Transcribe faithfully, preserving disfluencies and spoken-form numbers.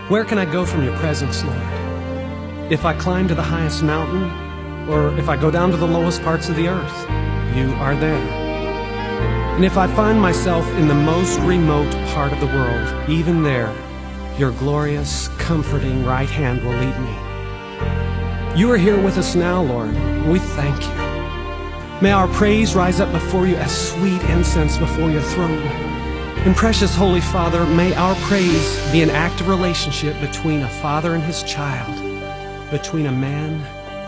Where can I go from your presence, Lord? If I climb to the highest mountain, or if I go down to the lowest parts of the earth, you are there. And if I find myself in the most remote part of the world, even there, your glorious, comforting right hand will lead me. You are here with us now, Lord. We thank you. May our praise rise up before you as sweet incense before your throne. And precious Holy Father, may our praise be an active relationship between a father and his child, between a man